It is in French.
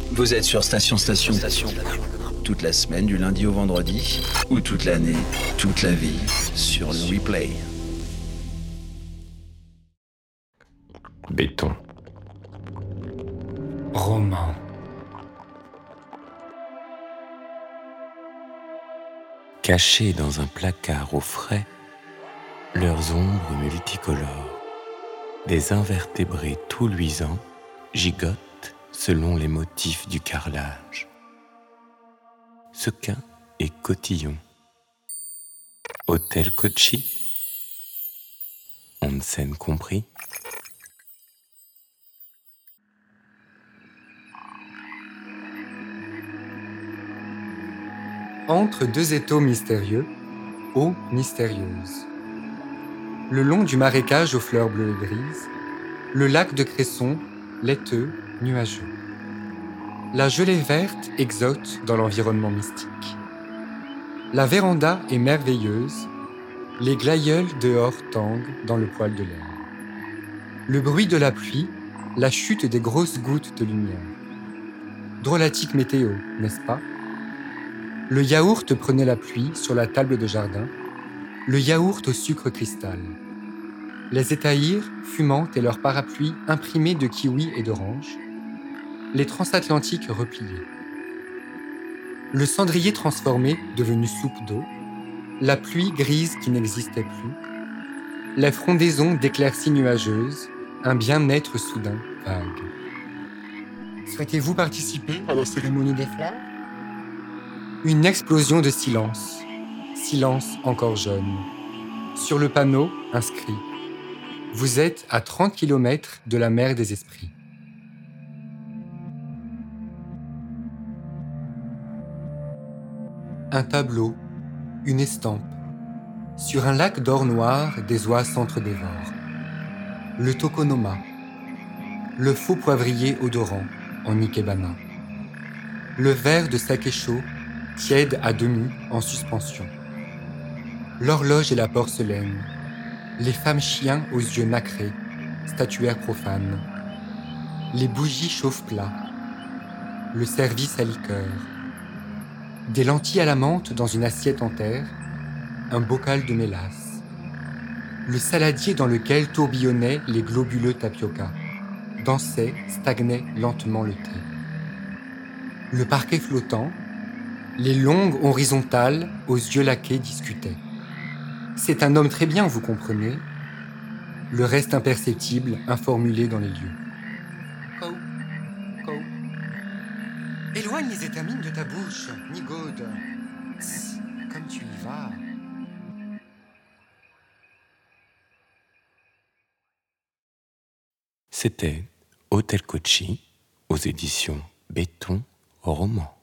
Vous êtes sur Station. Toute la semaine, du lundi au vendredi, ou toute l'année, toute la vie, sur le replay. Béton. Roman. Cachés dans un placard au frais, leurs ombres multicolores, des invertébrés tout luisants gigotent selon les motifs du carrelage. Sequin et cotillon. Hôtel Kochi. Onsen compris. Entre deux étaux mystérieux, eaux mystérieuses. Le long du marécage aux fleurs bleues et grises, le lac de Cresson, laiteux, nuageux. La gelée verte exote dans l'environnement mystique. La véranda est merveilleuse, les glaïeuls dehors tanguent dans le poil de l'air. Le bruit de la pluie, la chute des grosses gouttes de lumière. Drôlatique météo, n'est-ce pas ? Le yaourt prenait la pluie sur la table de jardin, le yaourt au sucre cristal. Les étahirs, fumantes et leurs parapluies imprimés de kiwi et d'orange. Les transatlantiques repliés. Le cendrier transformé, devenu soupe d'eau. La pluie grise qui n'existait plus. Les frondaisons d'éclaircies nuageuses, un bien-être soudain, vague. Souhaitez-vous participer à la cérémonie des fleurs ? Une explosion de silence. Silence encore jaune. Sur le panneau, inscrit. Vous êtes à 30 km de la mer des esprits. Un tableau, une estampe. Sur un lac d'or noir, des oies s'entre-dévorent. Le tokonoma. Le faux poivrier odorant en ikebana. Le verre de saké chaud, tiède à demi en suspension. L'horloge et la porcelaine. Les femmes chiens aux yeux nacrés, statuaires profanes. Les bougies chauffe-plat. Le service à liqueur. Des lentilles à la menthe dans une assiette en terre. Un bocal de mélasse. Le saladier dans lequel tourbillonnaient les globuleux tapioca. Dansait, stagnait lentement le thé. Le parquet flottant. Les longues horizontales aux yeux laqués discutaient. C'est un homme très bien, vous comprenez. Le reste imperceptible, informulé dans les lieux. Kou, kou. Éloigne les étamines de ta bouche, Nigaude. Tss, comme tu y vas. C'était Hôtel Kochi aux éditions Béton Roman.